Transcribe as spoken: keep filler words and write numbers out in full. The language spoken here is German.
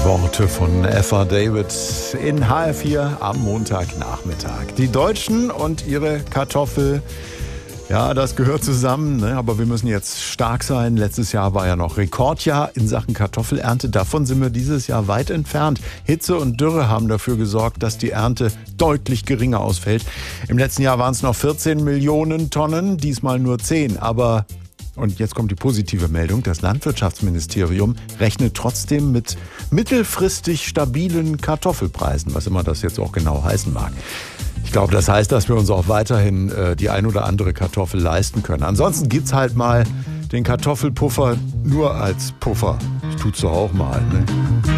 Worte von Eva David in H R vier am Montagnachmittag. Die Deutschen und ihre Kartoffel, ja, das gehört zusammen, ne? Aber wir müssen jetzt stark sein. Letztes Jahr war ja noch Rekordjahr in Sachen Kartoffelernte. Davon sind wir dieses Jahr weit entfernt. Hitze und Dürre haben dafür gesorgt, dass die Ernte deutlich geringer ausfällt. Im letzten Jahr waren es noch vierzehn Millionen Tonnen, diesmal nur zehn. Aber und jetzt kommt die positive Meldung. Das Landwirtschaftsministerium rechnet trotzdem mit mittelfristig stabilen Kartoffelpreisen, was immer das jetzt auch genau heißen mag. Ich glaube, das heißt, dass wir uns auch weiterhin äh, die ein oder andere Kartoffel leisten können. Ansonsten gibt's halt mal den Kartoffelpuffer nur als Puffer. Das tut's doch auch mal, ne?